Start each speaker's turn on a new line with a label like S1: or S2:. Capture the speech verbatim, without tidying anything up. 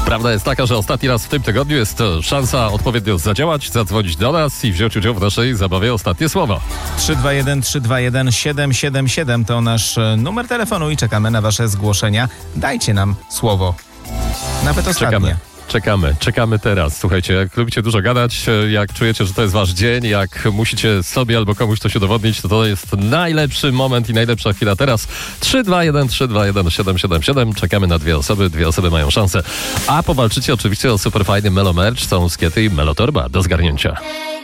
S1: Prawda jest taka, że ostatni raz w tym tygodniu jest szansa odpowiednio zadziałać, zadzwonić do nas i wziąć udział w naszej zabawie Ostatnie Słowo.
S2: trzy dwa jeden trzy dwa jeden siedem siedem siedem to nasz numer telefonu i czekamy na wasze zgłoszenia. Dajcie nam słowo. Nawet ostatnie.
S1: Czekamy. Czekamy, czekamy teraz. Słuchajcie, jak lubicie dużo gadać, jak czujecie, że to jest wasz dzień, jak musicie sobie albo komuś coś udowodnić, to to jest najlepszy moment i najlepsza chwila teraz. trzy dwa jeden trzy dwa jeden siedem siedem siedem. Czekamy na dwie osoby, dwie osoby mają szansę. A powalczycie oczywiście o super fajny Melo Merch, są skiety i Melo Torba do zgarnięcia.